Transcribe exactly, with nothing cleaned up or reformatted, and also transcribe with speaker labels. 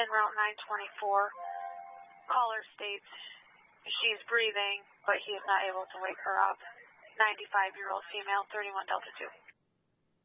Speaker 1: en route nine twenty-four. Caller states she's breathing, but he is not able to wake her up. ninety-five-year-old female, thirty-one Delta two.